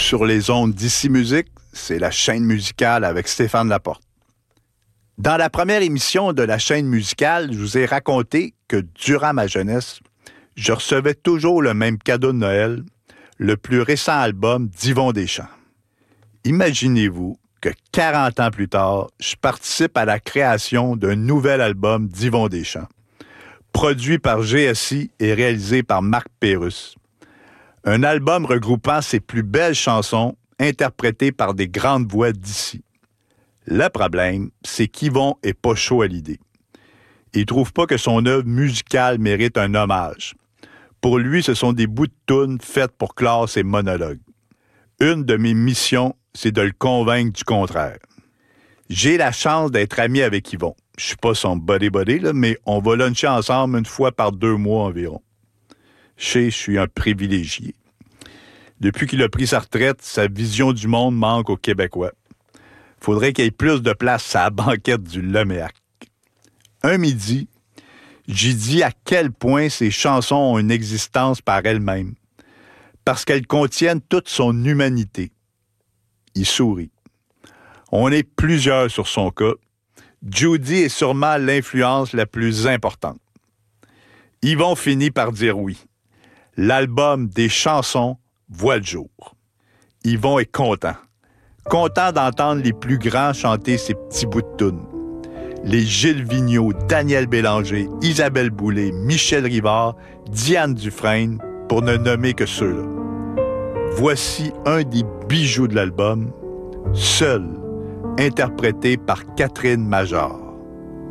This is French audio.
sur les ondes d'Ici Musique, c'est la chaîne musicale avec Stéphane Laporte. Dans la première émission de la chaîne musicale, je vous ai raconté que durant ma jeunesse, je recevais toujours le même cadeau de Noël, le plus récent album d'Yvon Deschamps. Imaginez-vous que 40 ans plus tard, je participe à la création d'un nouvel album d'Yvon Deschamps, produit par GSI et réalisé par Marc Pérusse. Un album regroupant ses plus belles chansons interprétées par des grandes voix d'ici. Le problème, c'est qu'Yvon est pas chaud à l'idée. Il trouve pas que son œuvre musicale mérite un hommage. Pour lui, ce sont des bouts de tunes faites pour clore ses monologues. Une de mes missions, c'est de le convaincre du contraire. J'ai la chance d'être ami avec Yvon. Je suis pas son buddy-buddy, mais on va luncher ensemble une fois par 2 mois environ. Je suis un privilégié. Depuis qu'il a pris sa retraite, sa vision du monde manque aux Québécois. Faudrait qu'il y ait plus de place à la banquette du Leméac. Un midi, j'ai dit à quel point ces chansons ont une existence par elles-mêmes, parce qu'elles contiennent toute son humanité. Il sourit. On est plusieurs sur son cas. Judy est sûrement l'influence la plus importante. Yvon finit par dire oui. L'album des chansons voit le jour. Yvon est content. Content d'entendre les plus grands chanter ces petits bouts de tunes. Les Gilles Vigneault, Daniel Bélanger, Isabelle Boulay, Michel Rivard, Diane Dufresne, pour ne nommer que ceux-là. Voici un des bijoux de l'album, Seul, interprété par Catherine Major.